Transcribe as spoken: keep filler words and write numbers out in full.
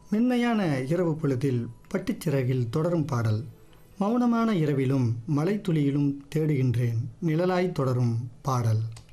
மென்மையான இரவு பொழுதில் பட்டுச்சிறகில் தொடரும் பாடல். மௌனமான இரவிலும் மலைத்துளியிலும் தேடுகின்றேன் நிழலாய் தொடரும் பாடல்.